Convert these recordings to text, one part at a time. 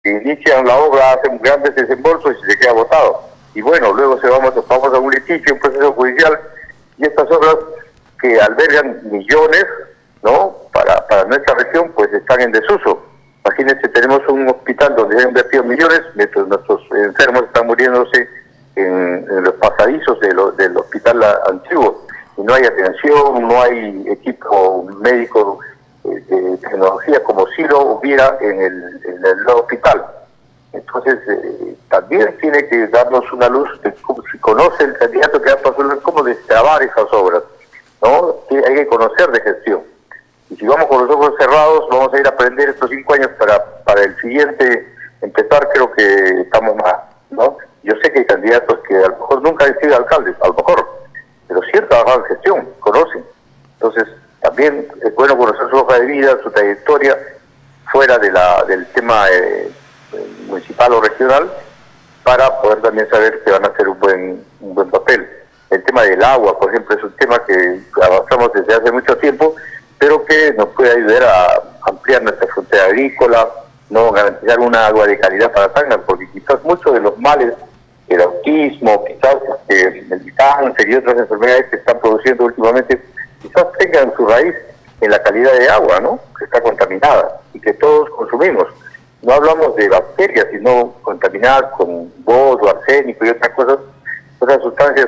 inician la obra, hacen grandes desembolsos y se queda botado. Y bueno, luego vamos a un litigio, un proceso judicial, y estas obras que albergan millones, ¿no? Para nuestra región, pues están en desuso. Imagínense, tenemos un hospital donde se han invertido millones, mientras nuestros enfermos están muriéndose en los pasadizos del hospital antiguo. Y no hay atención, no hay equipo médico de tecnología como si lo hubiera en el hospital. Entonces, también tiene que darnos una luz de cómo, si conoce el candidato que va a pasar, cómo destrabar esas obras, ¿no? Hay que conocer de gestión. Y si vamos con los ojos cerrados, vamos a ir a aprender estos 5 años para el siguiente empezar, creo que estamos más, ¿no? Yo sé que hay candidatos que a lo mejor nunca han sido alcaldes, a lo mejor, pero sí han trabajado en gestión, conocen. Entonces, también es bueno conocer su hoja de vida, su trayectoria, fuera del tema municipal o regional, para poder también saber que van a hacer un buen papel. El tema del agua, por ejemplo, es un tema que avanzamos desde hace mucho tiempo, pero que nos puede ayudar a ampliar nuestra frontera agrícola, no garantizar una agua de calidad para Tacna, porque quizás muchos de los males, el autismo, quizás el cáncer y otras enfermedades que están produciendo últimamente, quizás tengan su raíz en la calidad de agua, ¿no? Que está contaminada y que todos consumimos. No hablamos de bacterias, sino contaminadas con bodo, arsénico y otras cosas, otras sustancias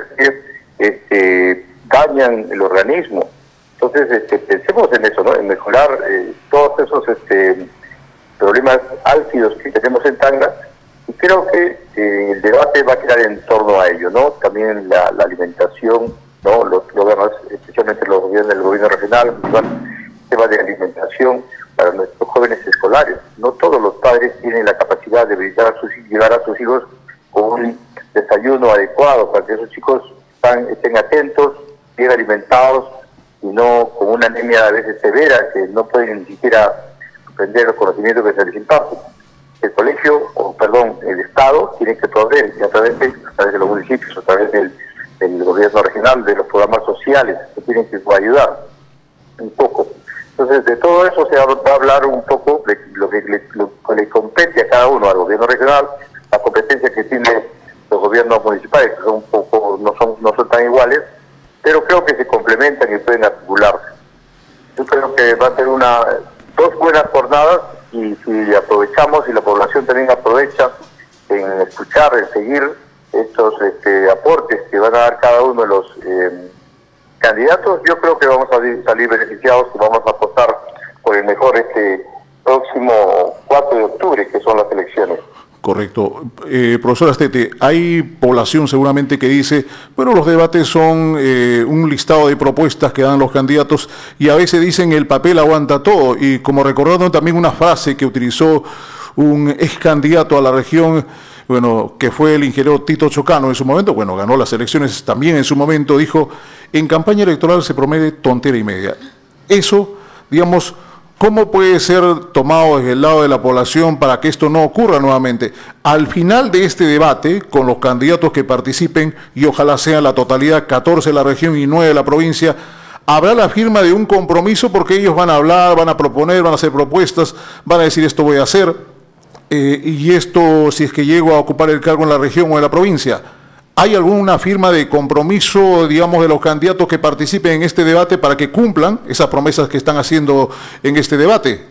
que dañan el organismo. Entonces, pensemos en eso, ¿no? En mejorar todos esos problemas álgidos que tenemos en Tacna, y creo que el debate va a girar en torno a ello, ¿no? También la alimentación, ¿no? Los gobiernos, especialmente los gobiernos del gobierno regional, temas de alimentación para nuestros jóvenes escolares. No todos los padres tienen la capacidad de llevar a sus hijos con un desayuno adecuado para que esos chicos estén atentos, bien alimentados, y no con una anemia a veces severa que no pueden ni siquiera aprender los conocimientos que se les imparten. El Estado tiene que proveer, y a través de los municipios, a través del gobierno regional, de los programas sociales, que tienen que ayudar un poco. Entonces, de todo eso se va a hablar un poco de lo que le compete a cada uno, al gobierno regional, la competencia que tienen los gobiernos municipales, que son no son tan iguales, pero creo que se complementan y pueden articularse. Yo creo que va a ser dos buenas jornadas, y si aprovechamos y la población también aprovecha en escuchar, en seguir estos aportes que van a dar cada uno de los candidatos, yo creo que vamos a salir beneficiados y vamos a apostar por el mejor próximo 4 de octubre, que son las elecciones. Correcto. Profesor Astete, hay población seguramente que dice, bueno, los debates son un listado de propuestas que dan los candidatos y a veces dicen el papel aguanta todo. Y como recordando también una frase que utilizó un ex candidato a la región, bueno, que fue el ingeniero Tito Chocano en su momento, bueno, ganó las elecciones también en su momento, dijo, en campaña electoral se promete tontera y media. Eso, digamos, ¿cómo puede ser tomado desde el lado de la población para que esto no ocurra nuevamente? Al final de este debate, con los candidatos que participen, y ojalá sean la totalidad, 14 de la región y 9 de la provincia, habrá la firma de un compromiso porque ellos van a hablar, van a proponer, van a hacer propuestas, van a decir esto voy a hacer, y esto si es que llego a ocupar el cargo en la región o en la provincia. ¿Hay alguna firma de compromiso, digamos, de los candidatos que participen en este debate para que cumplan esas promesas que están haciendo en este debate?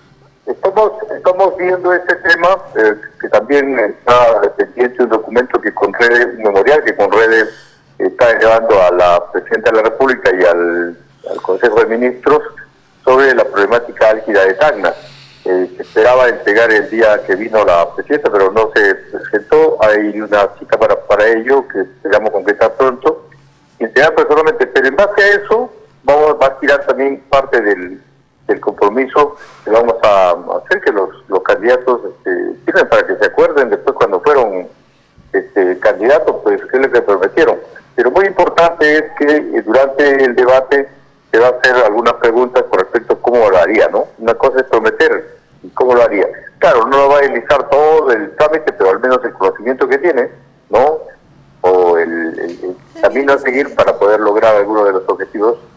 Estamos viendo este tema, que también está pendiente un documento que un memorial que Conrede está llevando a la Presidenta de la República y al Consejo de Ministros sobre la problemática álgida de Tacna. Se esperaba entregar el día que vino la Presidenta, pero no se presentó. Hay una cita para ello que esperamos concretar pronto y entregar personalmente, pero en base a eso va a girar también parte del compromiso que vamos a hacer, que los candidatos sirven para que se acuerden después cuando fueron candidatos, pues qué es lo que prometieron. Pero muy importante es que durante el debate se va a hacer algunas preguntas con respecto a cómo lo haría, ¿no? Una cosa es prometer, ¿y cómo lo haría? Claro, no lo va a realizar todo el trámite, pero al menos el conocimiento que tiene, ¿no? O el camino a seguir para poder lograr alguno de los objetivos